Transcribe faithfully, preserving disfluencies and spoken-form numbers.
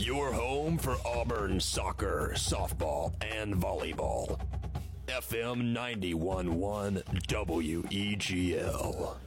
Your home for Auburn soccer, softball, and volleyball. F M ninety-one point one W E G L.